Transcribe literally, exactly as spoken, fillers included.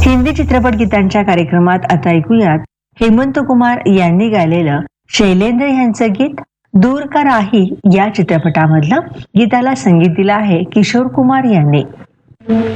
हिंदी चित्रपट गीतांच्या कार्यक्रमात आता ऐकूयात हेमंत कुमार यांनी गायलेलं शैलेंद्र यांचं गीत दूर का राही या चित्रपटामधलं. गीताला संगीत दिलं आहे किशोर कुमार यांनी.